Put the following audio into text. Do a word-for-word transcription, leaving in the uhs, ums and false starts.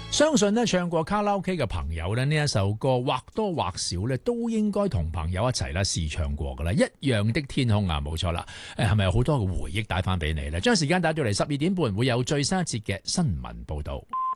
相信咧唱過卡拉 OK 嘅朋友咧，呢一首歌或多或少咧都應該同朋友一齊啦試唱過噶啦，一樣的天空啊，冇錯啦。誒，係咪有好多嘅回憶帶翻俾你呢？將時間帶到嚟十二點半，會有最新一節嘅新聞報道。